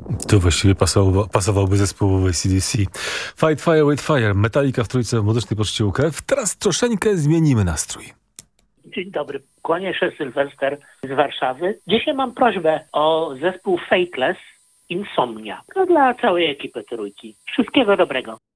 Tu właściwie pasowałby zespół AC/DC. Fight Fire with Fire, Metallica w Trójce w Muzycznej Poczcie UKF. Teraz troszeczkę zmienimy nastrój. Dzień dobry, kłanię się Sylwester z Warszawy. Dzisiaj mam prośbę o zespół Fateless Insomnia. To dla całej ekipy Trójki. Wszystkiego dobrego.